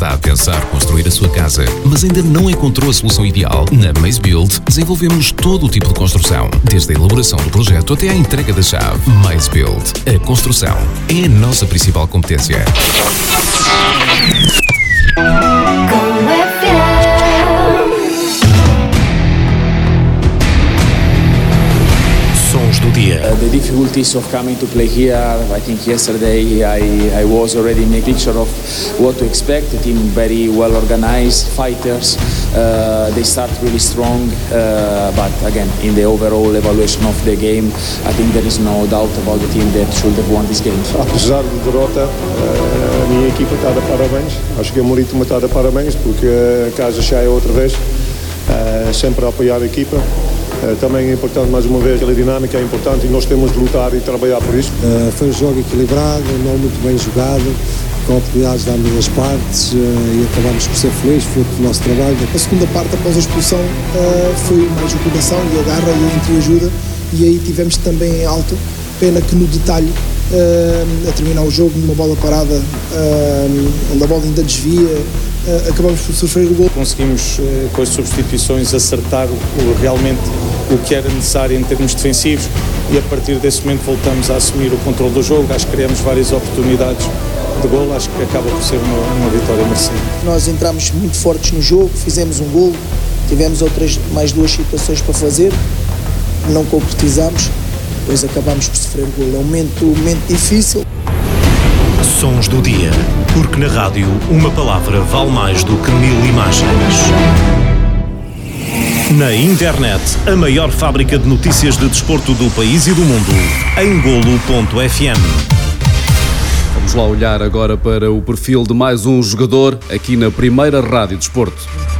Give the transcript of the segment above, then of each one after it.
está a pensar construir a sua casa, mas ainda não encontrou a solução ideal? Na Maze Build, desenvolvemos todo o tipo de construção, desde a elaboração do projeto até à entrega da chave. Maze Build. A construção é a nossa principal competência. Sons do dia. The difficulties of coming to play here, I think yesterday I was already in a picture of what to expect. The team very well organized, fighters, they start really strong, but again, in the overall evaluation of the game, I think there is no doubt about the team that should have won this game. Apesar da derrota, a minha equipa está a dar parabéns. Acho que a Marítimo está a dar parabéns, porque a casa cheia outra vez, sempre a apoiar a equipa. Também é importante, mais uma vez, a dinâmica é importante e nós temos de lutar e trabalhar por isso. Foi um jogo equilibrado, não muito bem jogado, com oportunidades de ambas as partes e acabámos por ser felizes, fruto do nosso trabalho. A segunda parte, após a expulsão, foi mais ocupação e a garra e a entreajuda, e aí tivemos também alto. Pena que no detalhe, a terminar o jogo, numa bola parada, onde a bola ainda desvia, acabamos por sofrer o gol. Conseguimos, com as substituições, acertar realmente o que era necessário em termos defensivos, e a partir desse momento voltamos a assumir o controle do jogo. Acho que criamos várias oportunidades de gol, acho que acaba por ser uma vitória merecida. Nós entramos muito fortes no jogo, fizemos um gol, tivemos mais duas situações para fazer, não concretizamos, depois acabamos por sofrer o gol. É um momento difícil. Sons do dia, porque na rádio uma palavra vale mais do que 1000 imagens. Na internet, a maior fábrica de notícias de desporto do país e do mundo, em golo.fm. Vamos lá olhar agora para o perfil de mais um jogador aqui na primeira Rádio Desporto.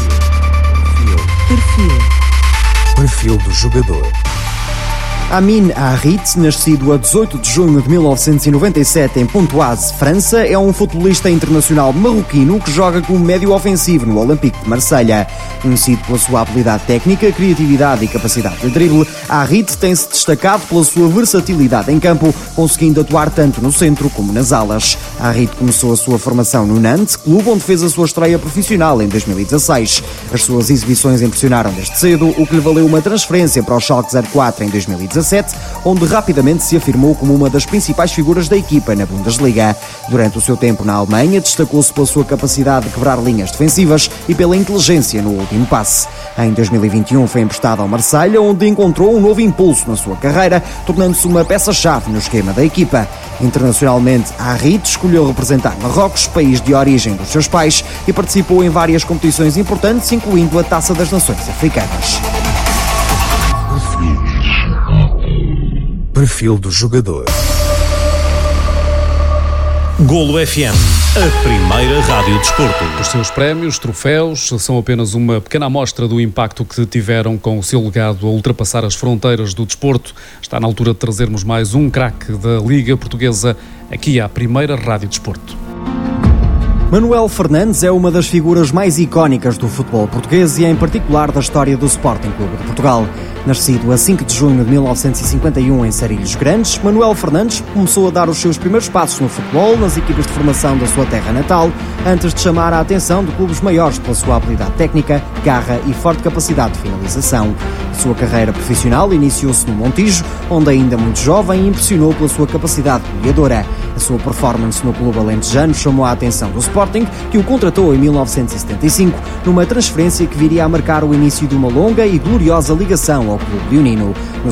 Perfil do jogador. Amin Harit, nascido a 18 de junho de 1997 em Pontoise, França, é um futebolista internacional marroquino que joga como médio ofensivo no Olympique de Marselha. Conhecido pela sua habilidade técnica, criatividade e capacidade de drible, Harit tem-se destacado pela sua versatilidade em campo, conseguindo atuar tanto no centro como nas alas. Harit começou a sua formação no Nantes, clube onde fez a sua estreia profissional em 2016. As suas exibições impressionaram desde cedo, o que lhe valeu uma transferência para o Schalke 04 em 2017, onde rapidamente se afirmou como uma das principais figuras da equipa na Bundesliga. Durante o seu tempo na Alemanha, destacou-se pela sua capacidade de quebrar linhas defensivas e pela inteligência no último passe. Em 2021 foi emprestado ao Marselha, onde encontrou um novo impulso na sua carreira, tornando-se uma peça-chave no esquema da equipa. Internacionalmente, Harit escolheu representar Marrocos, país de origem dos seus pais, e participou em várias competições importantes, incluindo a Taça das Nações Africanas. Perfil do jogador. Golo FM, a primeira rádio desporto. Os seus prémios, troféus, são apenas uma pequena amostra do impacto que tiveram com o seu legado a ultrapassar as fronteiras do desporto. Está na altura de trazermos mais um craque da Liga Portuguesa aqui à primeira rádio desporto. Manuel Fernandes é uma das figuras mais icónicas do futebol português e em particular da história do Sporting Clube de Portugal. Nascido a 5 de junho de 1951 em Sarilhos Grandes, Manuel Fernandes começou a dar os seus primeiros passos no futebol nas equipas de formação da sua terra natal, antes de chamar a atenção de clubes maiores pela sua habilidade técnica, garra e forte capacidade de finalização. A sua carreira profissional iniciou-se no Montijo, onde ainda muito jovem impressionou pela sua capacidade goleadora. A sua performance no clube alentejano chamou a atenção do Sporting, que o contratou em 1975, numa transferência que viria a marcar o início de uma longa e gloriosa ligação ao clube leonino.